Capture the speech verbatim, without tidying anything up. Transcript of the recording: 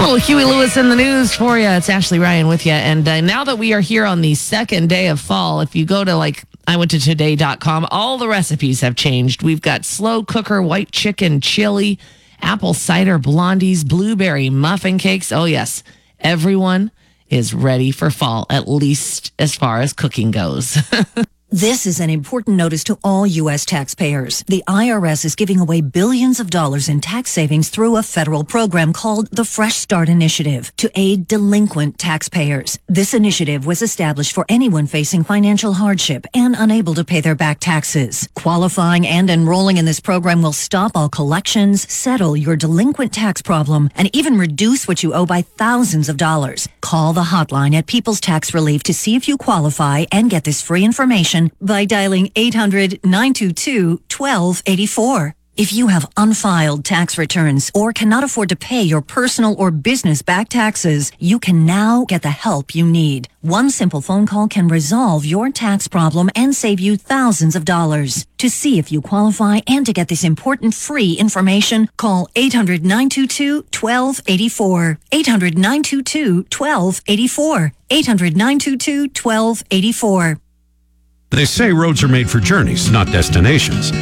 little Huey Lewis in the news for you. It's Ashley Ryan with you. And uh, now that we are here on the second day of fall, if you go to like I went to today dot com, all the recipes have changed. We've got slow cooker, white chicken, chili, apple cider blondies, blueberry muffin cakes. Oh, yes. Everyone is ready for fall, at least as far as cooking goes. This is an important notice to all U S taxpayers. The I R S is giving away billions of dollars in tax savings through a federal program called the Fresh Start Initiative to aid delinquent taxpayers. This initiative was established for anyone facing financial hardship and unable to pay their back taxes. Qualifying and enrolling in this program will stop all collections, settle your delinquent tax problem, and even reduce what you owe by thousands of dollars. Call the hotline at People's Tax Relief to see if you qualify and get this free information by dialing eight hundred, nine two two, one two eight four. If you have unfiled tax returns or cannot afford to pay your personal or business back taxes, you can now get the help you need. One simple phone call can resolve your tax problem and save you thousands of dollars. To see if you qualify and to get this important free information, call eight hundred, nine two two, one two eight four. eight hundred, nine two two, one two eight four. eight hundred, nine two two, one two eight four. They say roads are made for journeys, not destinations.